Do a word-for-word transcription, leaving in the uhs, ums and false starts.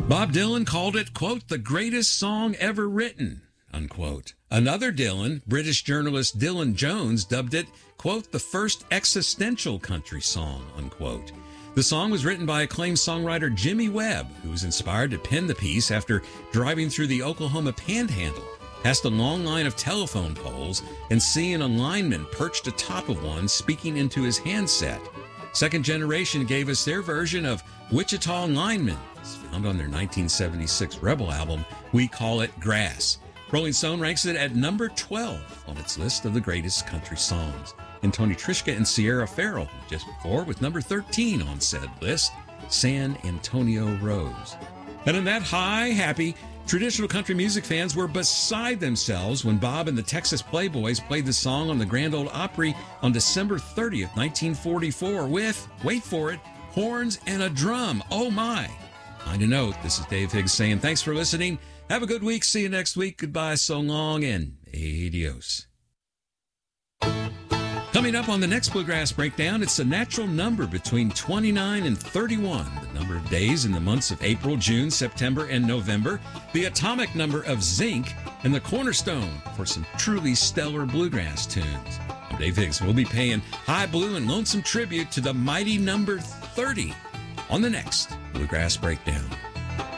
Bob Dylan called it, quote, the greatest song ever written, unquote. Another Dylan, British journalist Dylan Jones, dubbed it, quote, the first existential country song, unquote. The song was written by acclaimed songwriter Jimmy Webb, who was inspired to pen the piece after driving through the Oklahoma Panhandle, past a long line of telephone poles, and seeing a lineman perched atop of one speaking into his handset. Second Generation gave us their version of Wichita Lineman. It's found on their nineteen seventy-six Rebel album, We Call It Grass. Rolling Stone ranks it at number twelve on its list of the greatest country songs. And Tony Trischka and Sierra Farrell, just before, with number thirteen on said list, San Antonio Rose. And in that high, happy, traditional country music fans were beside themselves when Bob and the Texas Playboys played the song on the Grand Ole Opry on December thirtieth, nineteen forty-four with, wait for it, horns and a drum. Oh my. Find a note. This is Dave Higgs saying thanks for listening. Have a good week. See you next week. Goodbye, so long, and adios. Coming up on the next Bluegrass Breakdown, it's a natural number between twenty-nine and thirty-one, the number of days in the months of April, June, September, and November, the atomic number of zinc, and the cornerstone for some truly stellar bluegrass tunes. I'm Dave Higgs. We'll be paying high blue and lonesome tribute to the mighty number thirty on the next Bluegrass Breakdown.